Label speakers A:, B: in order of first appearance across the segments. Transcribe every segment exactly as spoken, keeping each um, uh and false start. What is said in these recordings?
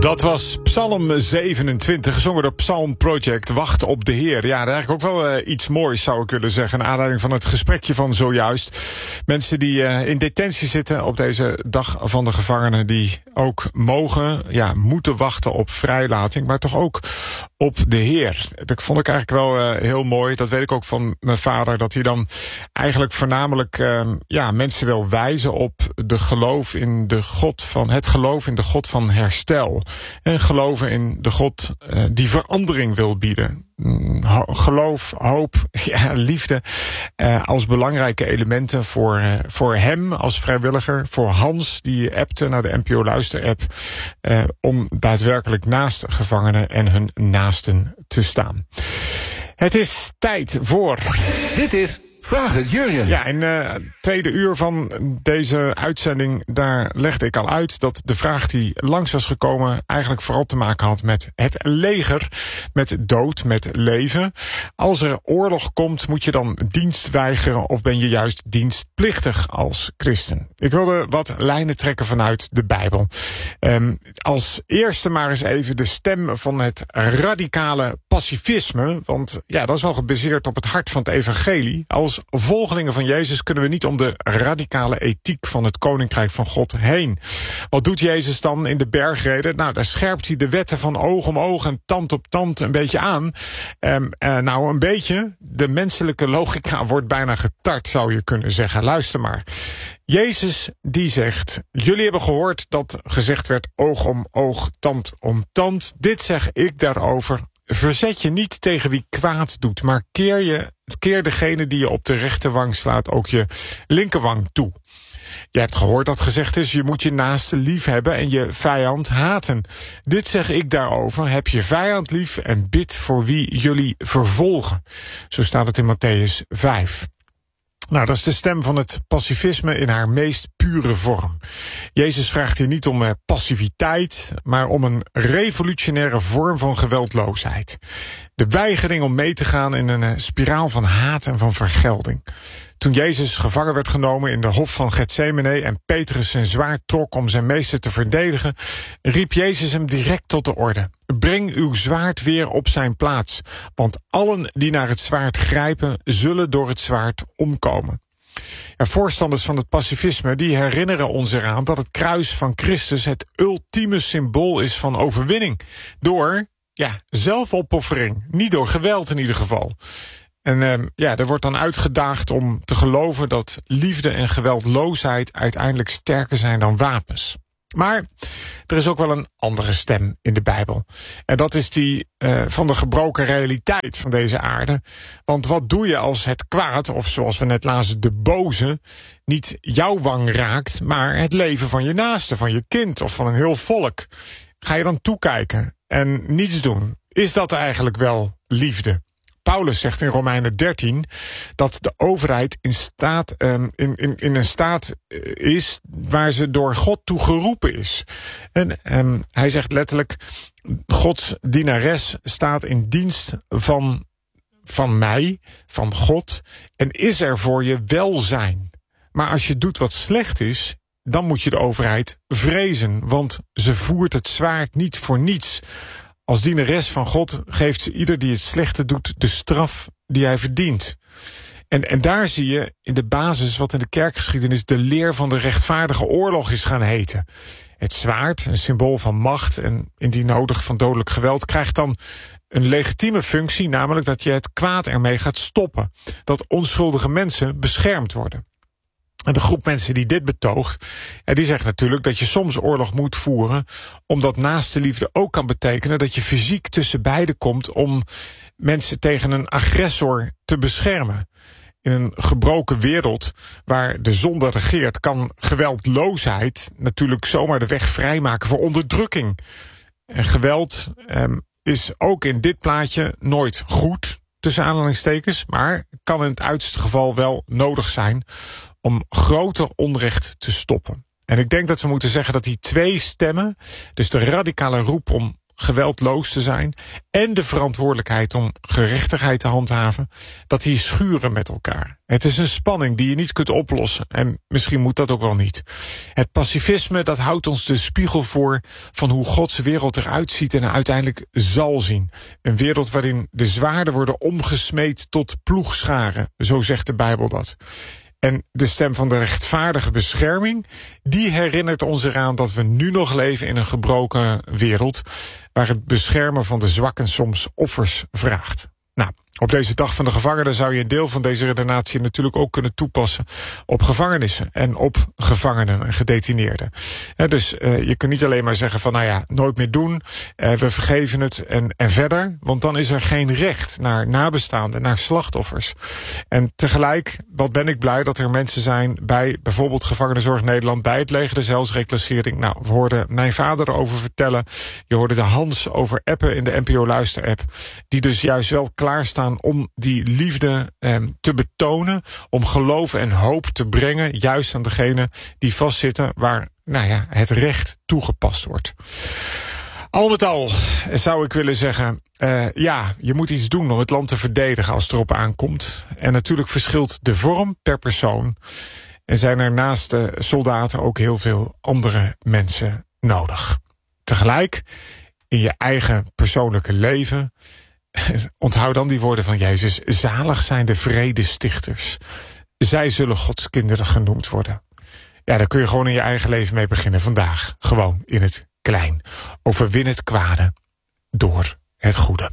A: Dat was Psalm zevenentwintig, gezongen door Psalm Project, Wacht op de Heer. Ja, eigenlijk ook wel uh, iets moois, zou ik willen zeggen. Naar aanleiding van het gesprekje van zojuist. Mensen die uh, in detentie zitten op deze dag van de gevangenen, die ook mogen, ja, moeten wachten op vrijlating, maar toch ook op de Heer. Dat vond ik eigenlijk wel uh, heel mooi. Dat weet ik ook van mijn vader, dat hij dan eigenlijk voornamelijk uh, ja, mensen wil wijzen op de geloof in de God van, het geloof in de God van herstel. En geloven in de God uh, die verandering wil bieden. Ho- geloof, hoop, ja, liefde uh, als belangrijke elementen voor, uh, voor hem als vrijwilliger. Voor Hans, die appte naar de N P O Luister-app. Uh, om daadwerkelijk naast gevangenen en hun naasten te staan. Het is tijd voor...
B: Dit is Vraag het Jurjen.
A: Ja, in het uh, tweede uur van deze uitzending, daar legde ik al uit dat de vraag die langs was gekomen eigenlijk vooral te maken had met het leger, met dood, met leven. Als er oorlog komt, moet je dan dienst weigeren of ben je juist dienstplichtig als christen? Ik wilde wat lijnen trekken vanuit de Bijbel. Um, als eerste maar eens even de stem van het radicale pacifisme, want ja, dat is wel gebaseerd op het hart van het evangelie. Als volgelingen van Jezus kunnen we niet om de radicale ethiek van het Koninkrijk van God heen. Wat doet Jezus dan in de bergreden? Nou, daar scherpt hij de wetten van oog om oog en tand op tand een beetje aan. Um, uh, nou, een beetje. De menselijke logica wordt bijna getart, zou je kunnen zeggen. Luister maar. Jezus die zegt, jullie hebben gehoord dat gezegd werd oog om oog, tand om tand. Dit zeg ik daarover. Verzet je niet tegen wie kwaad doet, maar keer, je, keer degene die je op de rechterwang slaat ook je linkerwang toe. Je hebt gehoord dat gezegd is, je moet je naaste lief hebben en je vijand haten. Dit zeg ik daarover, heb je vijand lief en bid voor wie jullie vervolgen. Zo staat het in Matthäus vijf. Nou, dat is de stem van het pacifisme in haar meest pure vorm. Jezus vraagt hier niet om uh, passiviteit, maar om een revolutionaire vorm van geweldloosheid. De weigering om mee te gaan in een uh, spiraal van haat en van vergelding. Toen Jezus gevangen werd genomen in de hof van Getsemane en Petrus zijn zwaard trok om zijn meester te verdedigen, riep Jezus hem direct tot de orde. Breng uw zwaard weer op zijn plaats, want allen die naar het zwaard grijpen, zullen door het zwaard omkomen. Ja, voorstanders van het pacifisme die herinneren ons eraan dat het kruis van Christus het ultieme symbool is van overwinning. Door, ja, zelfopoffering, niet door geweld in ieder geval. En uh, ja, er wordt dan uitgedaagd om te geloven dat liefde en geweldloosheid uiteindelijk sterker zijn dan wapens. Maar er is ook wel een andere stem in de Bijbel. En dat is die uh, van de gebroken realiteit van deze aarde. Want wat doe je als het kwaad, of zoals we net lazen, de boze, niet jouw wang raakt, maar het leven van je naaste, van je kind of van een heel volk? Ga je dan toekijken en niets doen? Is dat eigenlijk wel liefde? Paulus zegt in Romeinen dertien dat de overheid in, staat, um, in, in, in een staat is waar ze door God toe geroepen is. En um, hij zegt letterlijk, Gods dienares staat in dienst van, van mij, van God, en is er voor je welzijn. Maar als je doet wat slecht is, dan moet je de overheid vrezen, want ze voert het zwaard niet voor niets. Als dienares van God geeft ze ieder die het slechte doet de straf die hij verdient. En, en daar zie je in de basis wat in de kerkgeschiedenis de leer van de rechtvaardige oorlog is gaan heten. Het zwaard, een symbool van macht en indien nodig van dodelijk geweld, krijgt dan een legitieme functie, namelijk dat je het kwaad ermee gaat stoppen. Dat onschuldige mensen beschermd worden. En de groep mensen die dit betoogt, die zegt natuurlijk dat je soms oorlog moet voeren, omdat naaste liefde ook kan betekenen dat je fysiek tussen beiden komt om mensen tegen een agressor te beschermen. In een gebroken wereld waar de zonde regeert, kan geweldloosheid natuurlijk zomaar de weg vrijmaken voor onderdrukking. En geweld eh, is ook in dit plaatje nooit goed, tussen aanhalingstekens, maar kan in het uiterste geval wel nodig zijn om groter onrecht te stoppen. En ik denk dat we moeten zeggen dat die twee stemmen, dus de radicale roep om geweldloos te zijn en de verantwoordelijkheid om gerechtigheid te handhaven, dat die schuren met elkaar. Het is een spanning die je niet kunt oplossen en misschien moet dat ook wel niet. Het pacifisme, dat houdt ons de spiegel voor van hoe Gods wereld eruit ziet en uiteindelijk zal zien. Een wereld waarin de zwaarden worden omgesmeed tot ploegscharen, zo zegt de Bijbel dat. En de stem van de rechtvaardige bescherming, die herinnert ons eraan dat we nu nog leven in een gebroken wereld, waar het beschermen van de zwakken soms offers vraagt. Nou, op deze dag van de gevangenen zou je een deel van deze redenatie natuurlijk ook kunnen toepassen op gevangenissen en op gevangenen en gedetineerden. He, dus uh, je kunt niet alleen maar zeggen van nou ja, nooit meer doen, uh, we vergeven het en, en verder, want dan is er geen recht naar nabestaanden, naar slachtoffers. En tegelijk, wat ben ik blij dat er mensen zijn bij bijvoorbeeld Gevangenenzorg Nederland, bij het leger des Heils reclassering. Nou, we hoorden mijn vader erover vertellen, je hoorde de Hans over appen in de N P O Luister app, die dus juist wel klaarstaan om die liefde eh, te betonen, om geloof en hoop te brengen, juist aan degenen die vastzitten waar nou ja, het recht toegepast wordt. Al met al zou ik willen zeggen, uh, ja, je moet iets doen om het land te verdedigen als het erop aankomt. En natuurlijk verschilt de vorm per persoon. En zijn er naast de soldaten ook heel veel andere mensen nodig. Tegelijk, in je eigen persoonlijke leven, onthoud dan die woorden van Jezus. Zalig zijn de vredestichters. Zij zullen Gods kinderen genoemd worden. Ja, daar kun je gewoon in je eigen leven mee beginnen vandaag. Gewoon in het klein. Overwin het kwade door het goede.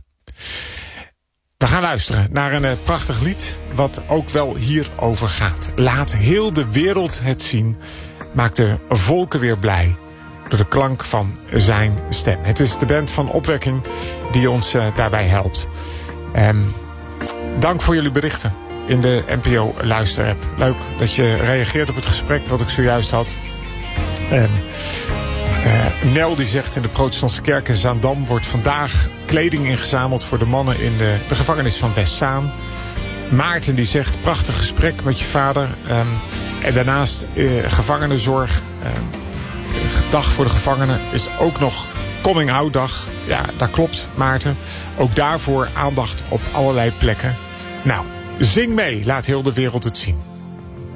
A: We gaan luisteren naar een uh, prachtig lied wat ook wel hierover gaat. Laat heel de wereld het zien. Maak de volken weer blij door de klank van zijn stem. Het is de band van Opwekking die ons uh, daarbij helpt. Um, dank voor jullie berichten in de N P O Luisterapp. Leuk dat je reageert op het gesprek wat ik zojuist had. Um, uh, Nel die zegt in de Protestantse Kerk in Zaandam wordt vandaag kleding ingezameld voor de mannen in de, de gevangenis van Westzaan. Maarten die zegt prachtig gesprek met je vader. Um, en daarnaast uh, gevangenenzorg. Um, Dag voor de gevangenen is ook nog Coming Out dag. Ja, dat klopt, Maarten. Ook daarvoor aandacht op allerlei plekken. Nou, zing mee. Laat heel de wereld het zien.